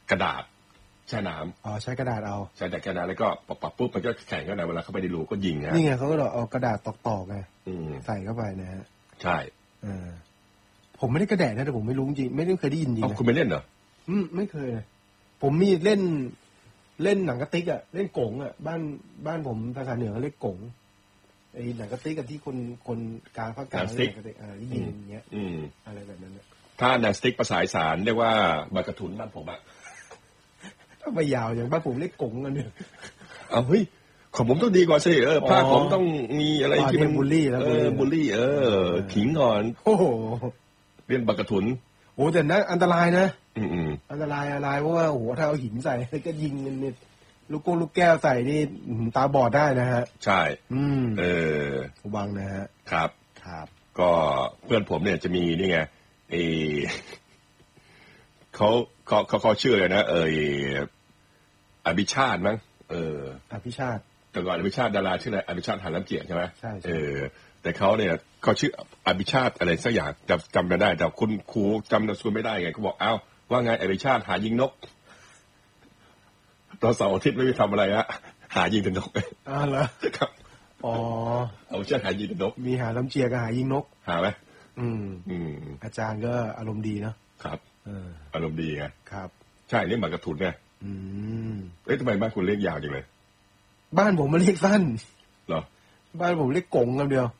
กระดาษแช่น้ำใช้กระดาษเอาใช้แต่กระดาษแล้วก็ปับปุ๊บมันก็แข็งก็ได้เวลาเข้าไปในรูก็ยิงนี่ไงเขาก็เอากระดาษตอกๆไงใส่เข้าไปนะฮะใช่ผมไม่ได้กระแดะนะแต่ผมไม่รู้จริงไม่ได้เคยได้ยินจริงคุณไม่เล่นเหรอไม่เคยผมมีเล่นหนังกระติกอ่ะเล่นกงอ่ะบ้านผมภาษาเหนือเขาเรียกกงไอ้หนังกระติกกับที่คนกลางภาคกลางเรียกกระติกที่ยิงอย่างเงี้ยอะไรแบบนั้นถ้าหนังสติ๊กภาษาอีสานเรียกว่าบากระถุนบ้านผมอ่ะถ้าไม่ยาวอย่างบ้านผมเรียกกงกันเนี่ยเฮ้ยของผมต้องดีกว่าสิภาคผมต้องมีอะไรที่มันบูลลี่แล้วบูลลี่ขิงก่อนโอ้โหเรียนบากระถุนโอ้แต่นั้นอันตรายนะอันตรายอะไรเพราะว่าโอ้โหถ้าเอาหินใส่ก็ยิงเนี่ยลูกแก้วใส่นี่ตาบอดได้นะฮะใช่ระวังนะฮะครับก็เพื่อนผมเนี่ยจะมีนี่ไงเขาชื่ออะไรนะอภิชาติมั้งอภิชาติแต่ก่อนอภิชาติดาราชื่ออะไรอภิชาติหันลำเจียใช่ไหมใช่แต่เขาเนี่ยเขาชื่ออภิชาติอะไรสักอย่างจำไม่ได้แต่คุณครูจำนามสกุลไม่ได้ไงเขาบอกว่าไงอภิชาติหายิงนกตอนเสาร์อาทิตย์ไม่มีทำอะไรฮะหายิงแต่นกเหรอครับเอาเชือกหายิงแต่นกมีหาลำเจียกับหายิงนกหาไหมอาจารย์ก็อารมณ์ดีเนาะครับอารมณ์ดีไงครับใช่เรียกหมากระถุนไงทำไมบ้านคุณเรียกยาวจังเลยบ้านผมมันเรียกสั้นเหรอบ้านผมเรียกกงกันเดียว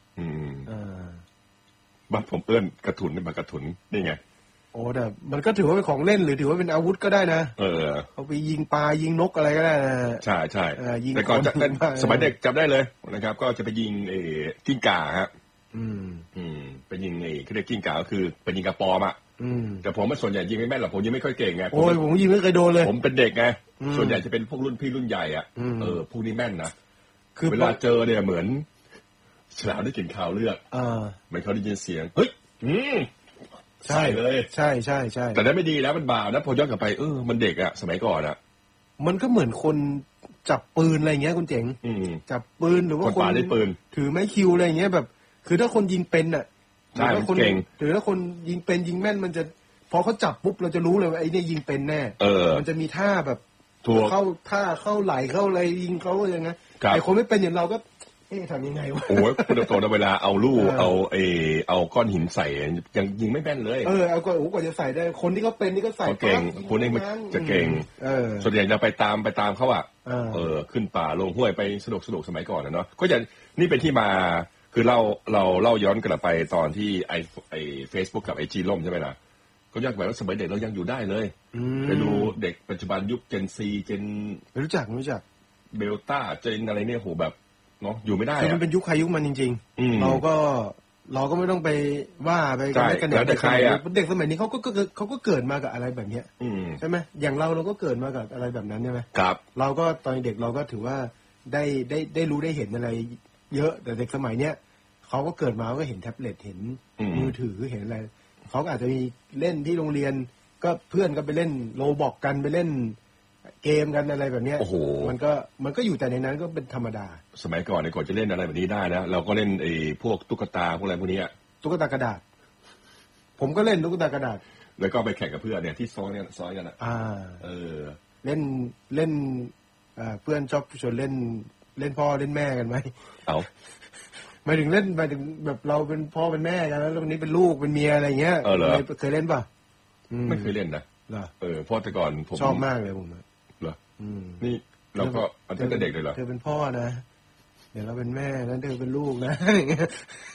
บ้านผมเอื้อนกระถุนเป็นหมากระถุนนี่ไงโอ้แต่มันก็ถือว่าเป็นของเล่นหรือถือว่าเป็นอาวุธก็ได้นะเอาไปยิงปลายิงนกอะไรก็ได้นะใช่ใช่แต่ก่อนจะสมัยเด็กจำได้เลยนะครับก็จะไปยิงกิ้งก่าฮะไปยิงเขาเรียกกิ้งก่าก็คือไปยิงกระปอมอ่ะแต่ผมส่วนใหญ่ยิงไม่แม่นหรอกผมยิงไม่ค่อยเก่งไงโอ้ยผมยิงไม่เคยโดนเลยผมเป็นเด็กไงส่วนใหญ่จะเป็นพวกรุ่นพี่รุ่นใหญ่อ่ะพวกนี้แม่นนะคือเวลาเจอเนี่ยเหมือนฉลามได้กลิ่นคาวเลือดเหมือนเขาได้ยินเสียงเฮ้ยใช่เลยใช่ใช่ใช่แต่นั้นไม่ดีแล้วมันบาปนะพอย้อนกลับไปมันเด็กอ่ะสมัยก่อนอ่ะมันก็เหมือนคนจับปืนอะไรเงี้ยคุณเจ๋งจับปืนหรือว่าคนได้ปืนถือไม้คิวอะไรเงี้ยแบบคือถ้าคนยิงเป็นอ่ะใช่คนเก่งหรือถ้าคนยิงเป็นยิงแม่นมันจะพอเขาจับปุ๊บเราจะรู้เลยว่าไอ้นี่ยิงเป็นแน่มันจะมีท่าแบบเข้าท่าเข้าไหลเข้าอะไรยิงเขาอย่างเงี้ยไอ้คนไม่เป็นอย่างเราก็ทำยังไงวะโอ้ยคุณโตในเวลาเอาลูกเอาก้อนหินใส่ยังยิงไม่แม่นเลยเอาก็กว่าจะใส่ได้คนที่เขาเป็นนี่ก็ใส่เก่งคนนี้จะเก่งส่วนใหญ่จะไปตามเขาอ่ะขึ้นป่าลงห้วยไปสนุกสมัยก่อนนะเนาะก็อย่างนี่เป็นที่มาคือเราเล่าย้อนกลับไปตอนที่ไอ Facebook กับ IG ล่มใช่ไหมล่ะก็ย้อนไปว่าสมัยเด็กเรายังอยู่ได้เลยไปดูเด็กปัจจุบันยุค Gen C Gen ไม่รู้จักเบลต้าเจนอะไรเนี่ยโหแบบเนาะอยู่ไม่ได้คือมันเป็นยุคใครยุคมันจริงๆเราก็ไม่ต้องไปว่าไปกันแล้วแต่ใครอ่ะเด็กสมัยนี้เขาก็เกิดมากับอะไรแบบเนี้ยใช่ไหมอย่างเราก็เกิดมากับอะไรแบบนั้นใช่ไหมครับเราก็ตอนเด็กเราก็ถือว่าได้รู้ได้เห็นอะไรเยอะแต่เด็กสมัยเนี้ยเขาก็เกิดมาก็เห็นแท็บเล็ตเห็นมือถือเห็นอะไรเขาอาจจะมีเล่นที่โรงเรียนก็เพื่อนก็ไปเล่นโรบอกกันไปเล่นเกมกันอะไรแบบนี้มันก็อยู่แต่ในนั้นก็เป็นธรรมดาสมัยก่อนเนี่ยก่อนจะเล่นอะไรแบบนี้ได้นะเราก็เล่นพวกตุ๊กตาพวกอะไรพวกนี้ตุ๊กตากระดาษผมก็เล่นตุ๊กตากระดาษแล้วก็ไปแข่งกับเพื่อนเนี่ยที่ซ้อนกันอ่ะเล่นเพื่อนชอบชวนเล่นพ่อเล่นแม่กันไหมเอาหมายถึงแบบเราเป็นพ่อเป็นแม่กันแล้ววันนี้เป็นลูกเป็นเมียอะไรเงี้ยเคยเล่นป่ะไม่เคยเล่นนะเพราะแต่ก่อนผมชอบมากเลยผมเหรอนี่เราก็ตั้งแต่เด็กเลยเหรอเธอเป็นพ่อนะเดี๋ยวเราเป็นแม่แล้วเธอเป็นลูกนะอย่างเงี้ย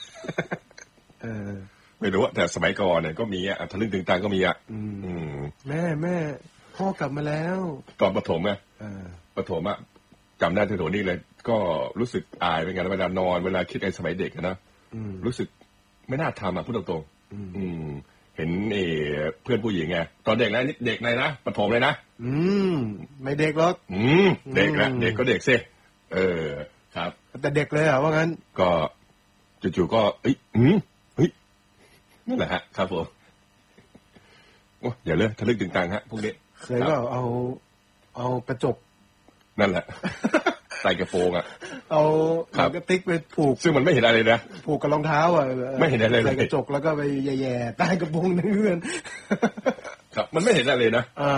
ไม่รู้แต่สมัยก่อนเนี่ยก็มีทะลึ่งตึงตังก็มีแม่พ่อกลับมาแล้วตอนประถมไงประถมจำได้ถึงโถนี่เลยก็รู้สึกอายเป็นไงเวลานอนเวลาคิดในสมัยเด็กนะรู้สึกไม่น่าทำพูดตรงๆเห็นเพื่อนผู้หญิงไงตอนเด็กนะเด็กนะประถมเลยนะไม่เด็กหรอกเด็กนะเด็กก็เด็กสิครับแต่เด็กเลยเหรอว่างั้นก็จู่ๆก็เฮ้ยนั่นแหละฮะครับผมโอ้อย่าเลยทะลึ่งตึงตังฮะพวกนี้เคยก็เอากระจกนั่นแหละใส่กระโปรงเอากระติกไปผูกซึ่งมันไม่เห็นอะไรเลยนะผูกกับรองเท้าไม่เห็นอะไรเลยใส่กระจกแล้วก็ไปแย่ๆใต้กระโปรงนั่นเพื่อนครับมันไม่เห็นอะไรเลยนะ